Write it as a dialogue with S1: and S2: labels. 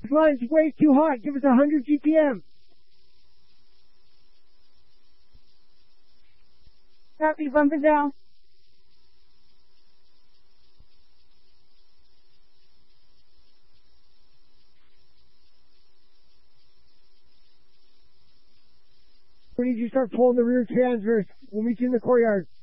S1: Come on, it's way too hot. Give us 100 GPM.
S2: Copy, bumping down.
S1: We need you to start pulling the rear transverse. We'll meet you in the courtyard.